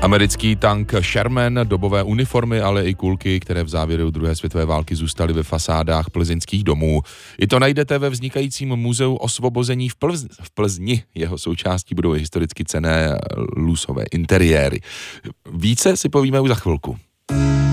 Americký tank Sherman, dobové uniformy, ale i kulky, které v závěru druhé světové války zůstaly ve fasádách plzeňských domů. I to najdete ve vznikajícím muzeu Osvobození v Plzni. Jeho součástí budou historicky cenné lůsové interiéry. Více si povíme už za chvilku.